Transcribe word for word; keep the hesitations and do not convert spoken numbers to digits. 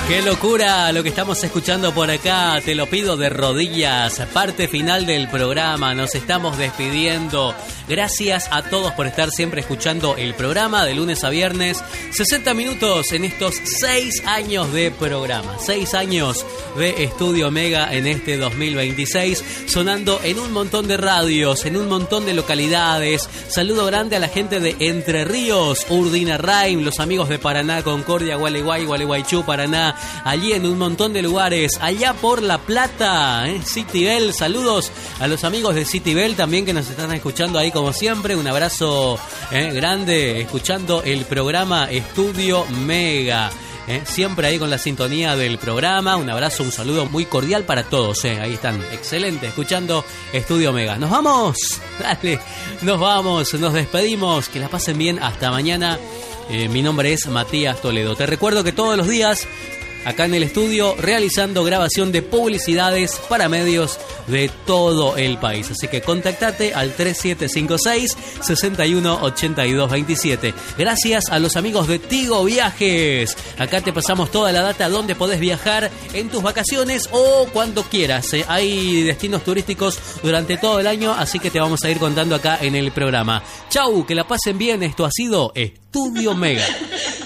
Qué locura lo que estamos escuchando por acá, te lo pido de rodillas, parte final del programa, nos estamos despidiendo. Gracias a todos por estar siempre escuchando el programa de lunes a viernes, sesenta minutos en estos seis años de programa, seis años de Estudio Mega en este dos mil veintiséis, sonando en un montón de radios, en un montón de localidades. Saludo grande a la gente de Entre Ríos, Urdinarraim, los amigos de Paraná, Concordia, Gualeguay, Gualeguaychú, Paraná, allí en un montón de lugares, allá por La Plata, ¿eh? Citibel, saludos a los amigos de Citibel también que nos están escuchando ahí como siempre, un abrazo ¿eh? grande, escuchando el programa Estudio Mega. ¿Eh? Siempre ahí con la sintonía del programa. Un abrazo, un saludo muy cordial para todos. ¿eh? Ahí están, excelente, escuchando Estudio Mega. ¡Nos vamos! Dale, nos vamos, nos despedimos. Que la pasen bien, hasta mañana. Eh, mi nombre es Matías Toledo. Te recuerdo que todos los días, acá en el estudio, realizando grabación de publicidades para medios de todo el país. Así que contactate al tres siete cinco seis, seis uno ocho dos dos siete. Gracias a los amigos de Tigo Viajes. Acá te pasamos toda la data donde podés viajar en tus vacaciones o cuando quieras. ¿eh? Hay destinos turísticos durante todo el año, así que te vamos a ir contando acá en el programa. Chau, que la pasen bien. Esto ha sido Estudio Mega.